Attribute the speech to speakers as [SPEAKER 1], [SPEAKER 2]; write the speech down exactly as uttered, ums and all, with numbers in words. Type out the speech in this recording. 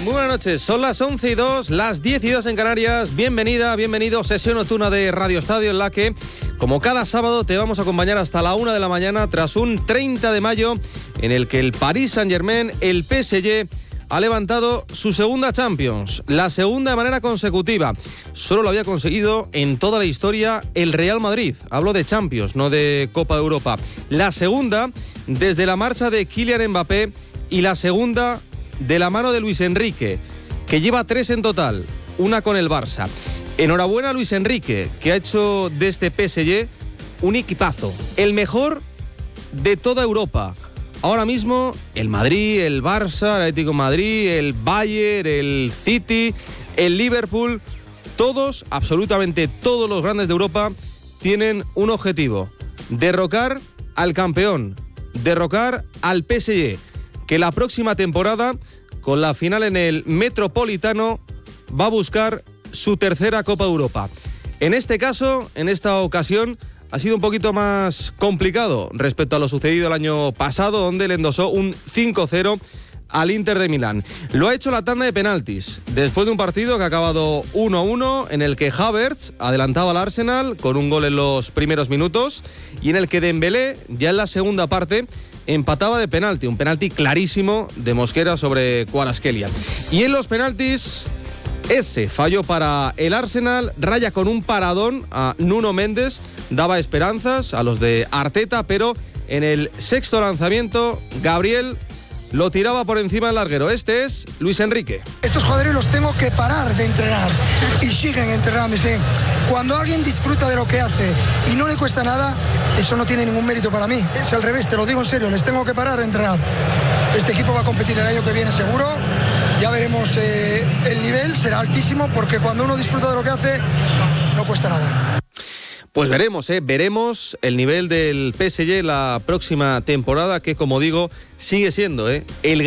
[SPEAKER 1] Muy buenas noches, son las once y dos, las diez y dos en Canarias. Bienvenida, bienvenido, sesión nocturna de Radio Estadio, en la que, como cada sábado, te vamos a acompañar hasta la una de la mañana, tras un treinta de mayo en el que el Paris Saint-Germain, el P S G, ha levantado su segunda Champions, la segunda de manera consecutiva. Solo lo había conseguido en toda la historia el Real Madrid. Hablo de Champions, no de Copa de Europa. La segunda desde la marcha de Kylian Mbappé y la segunda de la mano de Luis Enrique, que lleva tres en total, una con el Barça. Enhorabuena a Luis Enrique, que ha hecho de este P S G un equipazo, el mejor de toda Europa. Ahora mismo el Madrid, el Barça, el Atlético de Madrid, el Bayern, el City, el Liverpool, todos, absolutamente todos los grandes de Europa tienen un objetivo: derrocar al campeón, derrocar al P S G, que la próxima temporada, con la final en el Metropolitano, va a buscar su tercera Copa de Europa. En este caso, en esta ocasión, ha sido un poquito más complicado respecto a lo sucedido el año pasado, donde le endosó un cinco cero al Inter de Milán. Lo ha hecho la tanda de penaltis, después de un partido que ha acabado uno a uno, en el que Havertz adelantaba al Arsenal con un gol en los primeros minutos, y en el que Dembélé, ya en la segunda parte, empataba de penalti, un penalti clarísimo de Mosquera sobre Kvaratskhelia. Y en los penaltis, ese fallo para el Arsenal, raya con un paradón a Nuno Méndez, daba esperanzas a los de Arteta, pero en el sexto lanzamiento, Gabriel lo tiraba por encima del larguero. Este es Luis Enrique.
[SPEAKER 2] Estos jugadores los tengo que parar de entrenar y siguen entrenándose. Cuando alguien disfruta de lo que hace y no le cuesta nada, eso no tiene ningún mérito para mí. Es al revés, te lo digo en serio, les tengo que parar de entrenar. Este equipo va a competir el año que viene seguro. Ya veremos, eh, el nivel será altísimo, porque cuando uno disfruta de lo que hace, no cuesta nada.
[SPEAKER 1] Pues veremos, ¿eh? veremos el nivel del P S G la próxima temporada, que, como digo, sigue siendo ¿eh? el